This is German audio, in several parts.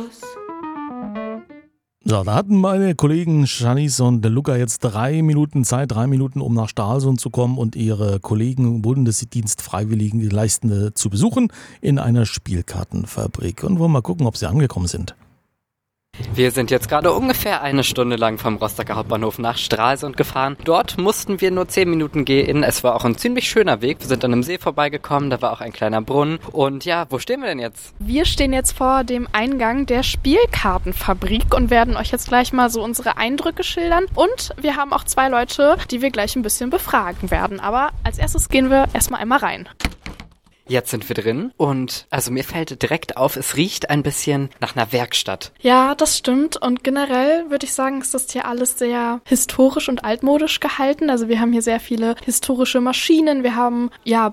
So, da hatten meine Kollegen Janice und Luca jetzt 3 Minuten Zeit, 3 Minuten, um nach Stralsund zu kommen und ihre Kollegen Bundesdienstfreiwilligen Leistende zu besuchen in einer Spielkartenfabrik. Und wollen mal gucken, ob sie angekommen sind. Wir sind jetzt gerade ungefähr 1 Stunde lang vom Rostocker Hauptbahnhof nach Stralsund gefahren. Dort mussten wir nur 10 Minuten gehen. Es war auch ein ziemlich schöner Weg. Wir sind an einem See vorbeigekommen, da war auch ein kleiner Brunnen. Und ja, wo stehen wir denn jetzt? Wir stehen jetzt vor dem Eingang der Spielkartenfabrik und werden euch jetzt gleich mal so unsere Eindrücke schildern. Und wir haben auch 2 Leute, die wir gleich ein bisschen befragen werden. Aber als erstes gehen wir erstmal einmal rein. Jetzt sind wir drin und also mir fällt direkt auf, es riecht ein bisschen nach einer Werkstatt. Ja, das stimmt. Und generell würde ich sagen, ist das hier alles sehr historisch und altmodisch gehalten. Also wir haben hier sehr viele historische Maschinen. Wir haben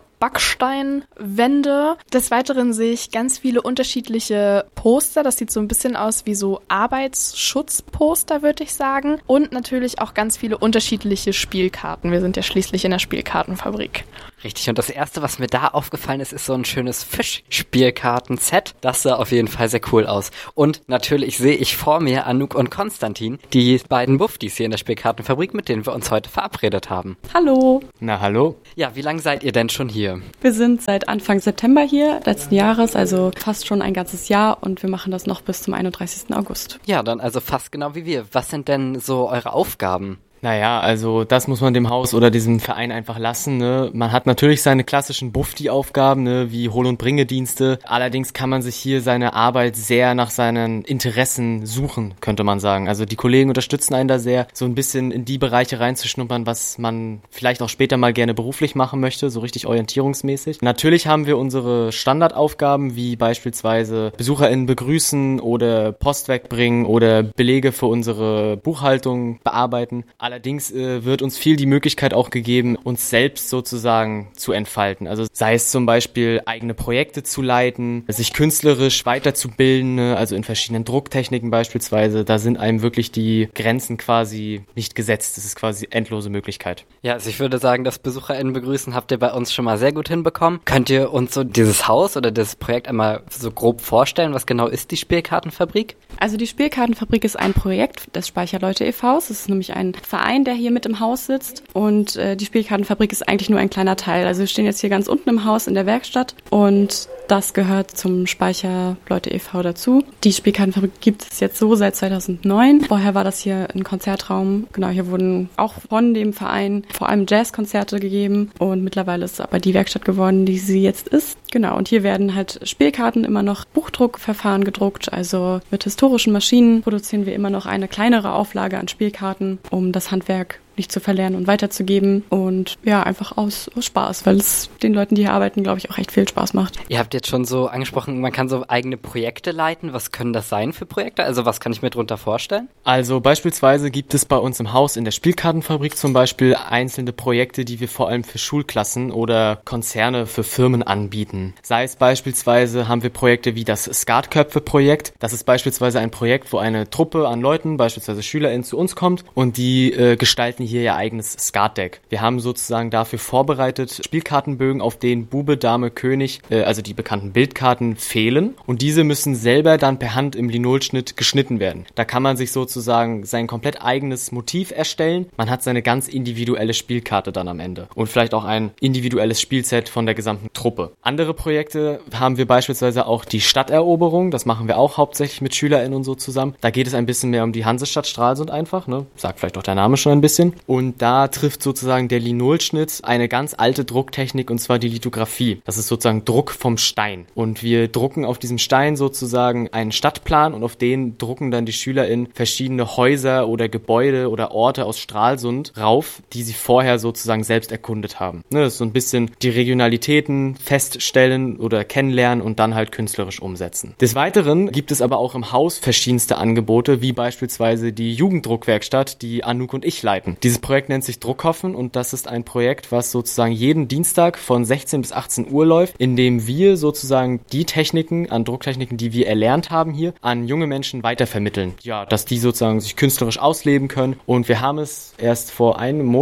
Backsteinwände. Des Weiteren sehe ich ganz viele unterschiedliche Poster. Das sieht so ein bisschen aus wie so Arbeitsschutzposter, würde ich sagen. Und natürlich auch ganz viele unterschiedliche Spielkarten. Wir sind ja schließlich in der Spielkartenfabrik. Richtig, und das erste, was mir da aufgefallen ist, ist so ein schönes Fischspielkarten-Set. Das sah auf jeden Fall sehr cool aus. Und natürlich sehe ich vor mir Anouk und Konstantin, die beiden Buffdies hier in der Spielkartenfabrik, mit denen wir uns heute verabredet haben. Hallo. Na, hallo. Ja, wie lange seid ihr denn schon hier? Wir sind seit Anfang September hier, letzten Jahres, also fast schon ein ganzes Jahr und wir machen das noch bis zum 31. August. Ja, dann also fast genau wie wir. Was sind denn so eure Aufgaben? Naja, also das muss man dem Haus oder diesem Verein einfach lassen, ne? Man hat natürlich seine klassischen Bufti-Aufgaben, ne, wie Hol- und Bringedienste. Allerdings kann man sich hier seine Arbeit sehr nach seinen Interessen suchen, könnte man sagen. Also die Kollegen unterstützen einen da sehr, so ein bisschen in die Bereiche reinzuschnuppern, was man vielleicht auch später mal gerne beruflich machen möchte, so richtig orientierungsmäßig. Natürlich haben wir unsere Standardaufgaben, wie beispielsweise BesucherInnen begrüßen oder Post wegbringen oder Belege für unsere Buchhaltung bearbeiten. Allerdings wird uns viel die Möglichkeit auch gegeben, uns selbst sozusagen zu entfalten. Also sei es zum Beispiel eigene Projekte zu leiten, sich künstlerisch weiterzubilden, also in verschiedenen Drucktechniken beispielsweise. Da sind einem wirklich die Grenzen quasi nicht gesetzt. Das ist quasi endlose Möglichkeit. Ja, also ich würde sagen, das BesucherInnen begrüßen habt ihr bei uns schon mal sehr gut hinbekommen. Könnt ihr uns so dieses Haus oder das Projekt einmal so grob vorstellen? Was genau ist die Spielkartenfabrik? Also die Spielkartenfabrik ist ein Projekt des Speicherleute e.V.s. Es ist nämlich ein Verein, der hier mit im Haus sitzt und die Spielkartenfabrik ist eigentlich nur ein kleiner Teil. Also wir stehen jetzt hier ganz unten im Haus in der Werkstatt und das gehört zum Speicherleute e.V. dazu. Die Spielkartenfabrik gibt es jetzt so seit 2009. Vorher war das hier ein Konzertraum. Genau, hier wurden auch von dem Verein vor allem Jazzkonzerte gegeben und mittlerweile ist es aber die Werkstatt geworden, die sie jetzt ist. Genau, und hier werden halt Spielkarten immer noch Buchdruckverfahren gedruckt, also mit historischen Maschinen produzieren wir immer noch eine kleinere Auflage an Spielkarten, um das Handwerk nicht zu verlernen und weiterzugeben und ja, einfach aus Spaß, weil es den Leuten, die hier arbeiten, glaube ich, auch echt viel Spaß macht. Ihr habt jetzt schon so angesprochen, man kann so eigene Projekte leiten. Was können das sein für Projekte? Also was kann ich mir darunter vorstellen? Also beispielsweise gibt es bei uns im Haus in der Spielkartenfabrik zum Beispiel einzelne Projekte, die wir vor allem für Schulklassen oder Konzerne für Firmen anbieten. Sei es beispielsweise haben wir Projekte wie das Skatköpfe-Projekt. Das ist beispielsweise ein Projekt, wo eine Truppe an Leuten, beispielsweise SchülerInnen, zu uns kommt und die gestalten hier ihr eigenes Skatdeck. Wir haben sozusagen dafür vorbereitet Spielkartenbögen, auf denen Bube, Dame, König, also die bekannten Bildkarten, fehlen. Und diese müssen selber dann per Hand im Linolschnitt geschnitten werden. Da kann man sich sozusagen sein komplett eigenes Motiv erstellen. Man hat seine ganz individuelle Spielkarte dann am Ende. Und vielleicht auch ein individuelles Spielset von der gesamten Truppe. Andere Projekte haben wir beispielsweise auch die Stadteroberung. Das machen wir auch hauptsächlich mit SchülerInnen und so zusammen. Da geht es ein bisschen mehr um die Hansestadt Stralsund einfach, ne? Sagt vielleicht auch der Name schon ein bisschen. Und da trifft sozusagen der Linolschnitt eine ganz alte Drucktechnik, und zwar die Lithografie. Das ist sozusagen Druck vom Stein. Und wir drucken auf diesem Stein sozusagen einen Stadtplan und auf den drucken dann die SchülerInnen verschiedene Häuser oder Gebäude oder Orte aus Stralsund rauf, die sie vorher sozusagen selbst erkundet haben. Ne, das ist so ein bisschen die Regionalitäten feststellen oder kennenlernen und dann halt künstlerisch umsetzen. Des Weiteren gibt es aber auch im Haus verschiedenste Angebote, wie beispielsweise die Jugenddruckwerkstatt, die Anouk und ich leiten. Dieses Projekt nennt sich Druckhoffen und das ist ein Projekt, was sozusagen jeden Dienstag von 16 bis 18 Uhr läuft, in dem wir sozusagen die Techniken, an Drucktechniken, die wir erlernt haben hier, an junge Menschen weitervermitteln. Ja, dass die sozusagen sich künstlerisch ausleben können und wir haben es erst vor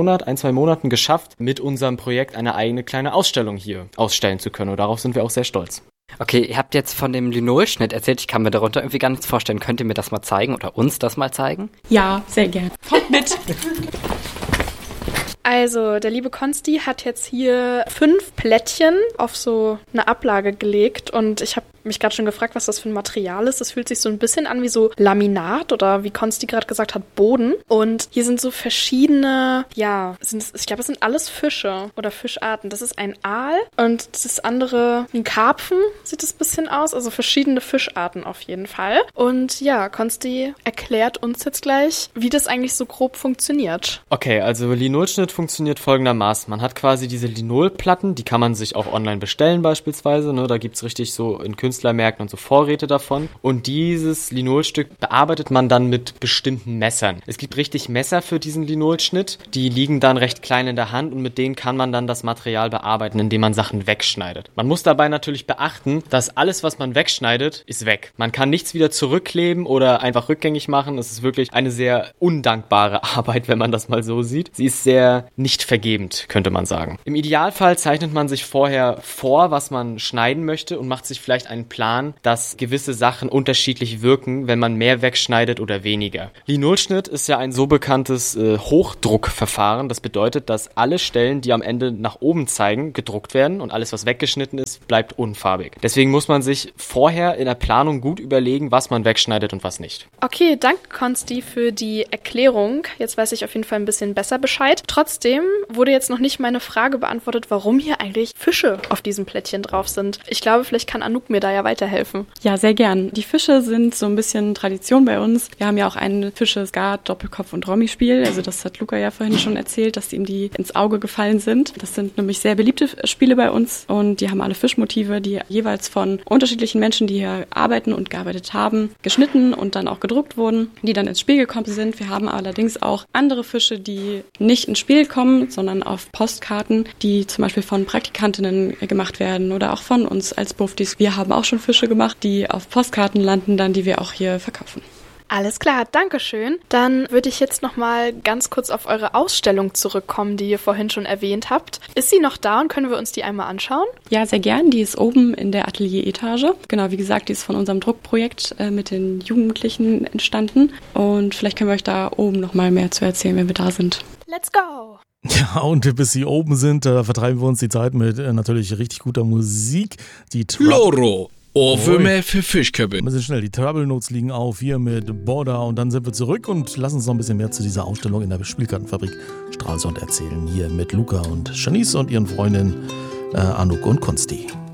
2 Monaten geschafft, mit unserem Projekt eine eigene kleine Ausstellung hier ausstellen zu können und darauf sind wir auch sehr stolz. Okay, ihr habt jetzt von dem Linolschnitt erzählt, ich kann mir darunter irgendwie gar nichts vorstellen. Könnt ihr mir das mal zeigen oder uns das mal zeigen? Ja, sehr gern. Kommt mit. Also, der liebe Konsti hat jetzt hier 5 Plättchen auf so eine Ablage gelegt und ich habe mich gerade schon gefragt, was das für ein Material ist. Das fühlt sich so ein bisschen an wie so Laminat oder wie Konsti gerade gesagt hat, Boden. Und hier sind so verschiedene, ich glaube, es sind alles Fische oder Fischarten. Das ist ein Aal und das andere ein Karpfen, sieht es ein bisschen aus. Also verschiedene Fischarten auf jeden Fall. Und ja, Konsti erklärt uns jetzt gleich, wie das eigentlich so grob funktioniert. Okay, also Linolschnitt funktioniert folgendermaßen. Man hat quasi diese Linolplatten, die kann man sich auch online bestellen beispielsweise. Ne? Da gibt's richtig so in Künstlermärkten und so Vorräte davon. Und dieses Linolstück bearbeitet man dann mit bestimmten Messern. Es gibt richtig Messer für diesen Linolschnitt. Die liegen dann recht klein in der Hand und mit denen kann man dann das Material bearbeiten, indem man Sachen wegschneidet. Man muss dabei natürlich beachten, dass alles, was man wegschneidet, ist weg. Man kann nichts wieder zurückkleben oder einfach rückgängig machen. Es ist wirklich eine sehr undankbare Arbeit, wenn man das mal so sieht. Sie ist sehr nicht vergebend, könnte man sagen. Im Idealfall zeichnet man sich vorher vor, was man schneiden möchte und macht sich vielleicht einen Plan, dass gewisse Sachen unterschiedlich wirken, wenn man mehr wegschneidet oder weniger. Linolschnitt ist ja ein so bekanntes Hochdruckverfahren. Das bedeutet, dass alle Stellen, die am Ende nach oben zeigen, gedruckt werden und alles, was weggeschnitten ist, bleibt unfarbig. Deswegen muss man sich vorher in der Planung gut überlegen, was man wegschneidet und was nicht. Okay, danke Konsti für die Erklärung. Jetzt weiß ich auf jeden Fall ein bisschen besser Bescheid. Trotzdem wurde jetzt noch nicht meine Frage beantwortet, warum hier eigentlich Fische auf diesem Plättchen drauf sind. Ich glaube, vielleicht kann Anouk mir da ja weiterhelfen. Ja, sehr gern. Die Fische sind so ein bisschen Tradition bei uns. Wir haben ja auch ein Fische-Skat, Doppelkopf- und Rommi-Spiel. Also das hat Luca ja vorhin schon erzählt, dass ihm die ins Auge gefallen sind. Das sind nämlich sehr beliebte Spiele bei uns und die haben alle Fischmotive, die jeweils von unterschiedlichen Menschen, die hier arbeiten und gearbeitet haben, geschnitten und dann auch gedruckt wurden, die dann ins Spiel gekommen sind. Wir haben allerdings auch andere Fische, die nicht ins Spiel kommen, sondern auf Postkarten, die zum Beispiel von Praktikantinnen gemacht werden oder auch von uns als Buffdies. Wir haben auch schon Fische gemacht, die auf Postkarten landen, dann die wir auch hier verkaufen. Alles klar, dankeschön. Dann würde ich jetzt nochmal ganz kurz auf eure Ausstellung zurückkommen, die ihr vorhin schon erwähnt habt. Ist sie noch da und können wir uns die einmal anschauen? Ja, sehr gern. Die ist oben in der Atelier-Etage. Genau, wie gesagt, die ist von unserem Druckprojekt mit den Jugendlichen entstanden. Und vielleicht können wir euch da oben nochmal mehr zu erzählen, wenn wir da sind. Let's go! Ja, und bis sie oben sind, vertreiben wir uns die Zeit mit natürlich richtig guter Musik. Die Loro! Ohrwürmer für Fischköpfe. Ein bisschen schnell, die Trouble Notes liegen auf hier mit Border und dann sind wir zurück und lassen uns noch ein bisschen mehr zu dieser Ausstellung in der Spielkartenfabrik Stralsund erzählen. Hier mit Luca und Janice und ihren Freundinnen Anouk und Konsti.